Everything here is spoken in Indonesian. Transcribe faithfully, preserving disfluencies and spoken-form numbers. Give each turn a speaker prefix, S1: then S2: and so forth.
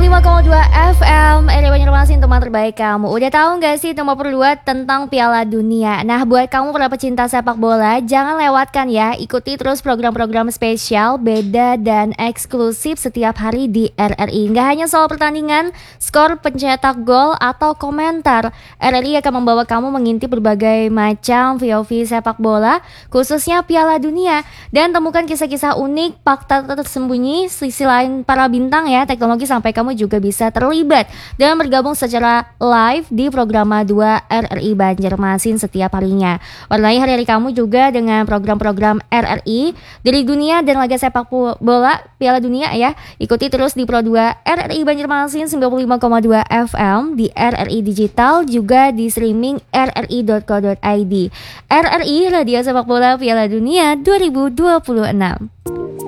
S1: lima koma dua F M R R I Banjarmasin, teman terbaik kamu. Udah tahu gak sih nomor dua tentang Piala Dunia? Nah, buat kamu para pecinta sepak bola, jangan lewatkan ya. Ikuti terus program-program spesial, beda dan eksklusif setiap hari di R R I. Gak hanya soal pertandingan, skor, pencetak gol, atau komentar. R R I akan membawa kamu mengintip berbagai macam V O V sepak bola, khususnya Piala Dunia. Dan temukan kisah-kisah unik, fakta tersembunyi, sisi lain para bintang ya, teknologi, sampai kamu juga bisa terlibat dan bergabung secara live di program dua R R I Banjarmasin setiap harinya. Warnai hari-hari kamu juga dengan program-program R R I dari dunia dan laga sepak bola Piala Dunia ya. Ikuti terus di Pro dua R R I Banjarmasin sembilan puluh lima koma dua F M, di R R I Digital, juga di streaming r r i dot co dot i d. R R I, Radio Sepak Bola Piala Dunia dua ribu dua puluh enam.